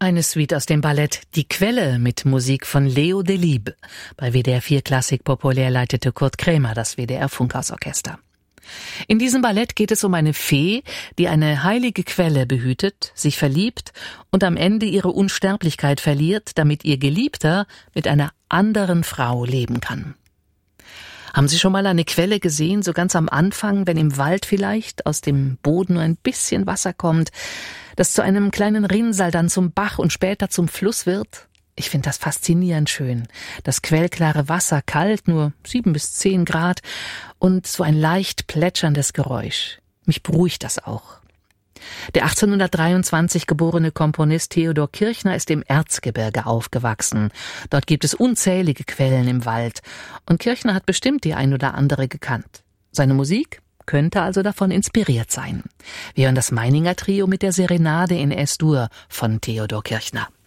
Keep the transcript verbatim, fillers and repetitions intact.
Eine Suite aus dem Ballett Die Quelle mit Musik von Leo Delibes. Bei W D R vier Klassik populär leitete Kurt Krämer das W D R Funkhausorchester. In diesem Ballett geht es um eine Fee, die eine heilige Quelle behütet, sich verliebt und am Ende ihre Unsterblichkeit verliert, damit ihr Geliebter mit einer anderen Frau leben kann. Haben Sie schon mal eine Quelle gesehen, so ganz am Anfang, wenn im Wald vielleicht aus dem Boden nur ein bisschen Wasser kommt, das zu einem kleinen Rinnsal, dann zum Bach und später zum Fluss wird? Ich finde das faszinierend schön. Das quellklare Wasser, kalt, nur sieben bis zehn Grad und so ein leicht plätscherndes Geräusch. Mich beruhigt das auch. Der achtzehnhundertdreiundzwanzig geborene Komponist Theodor Kirchner ist im Erzgebirge aufgewachsen. Dort gibt es unzählige Quellen im Wald und Kirchner hat bestimmt die ein oder andere gekannt. Seine Musik könnte also davon inspiriert sein. Wir hören das Meininger Trio mit der Serenade in Es-Dur von Theodor Kirchner.